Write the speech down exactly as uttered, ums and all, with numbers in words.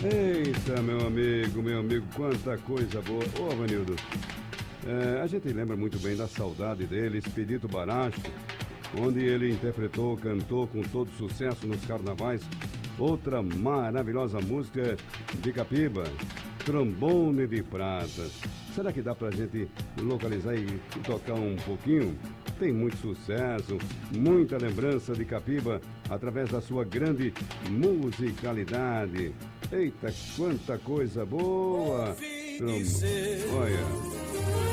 Eita, meu amigo, meu amigo, quanta coisa boa. Ô, Avanildo, é, a gente lembra muito bem da saudade dele, Expedito Baracho, onde ele interpretou, cantou com todo sucesso nos carnavais. Outra maravilhosa música de Capiba, Trombone de Prata. Será que dá pra gente localizar e tocar um pouquinho? Tem muito sucesso, muita lembrança de Capiba através da sua grande musicalidade. Eita, quanta coisa boa! Trom... Olha.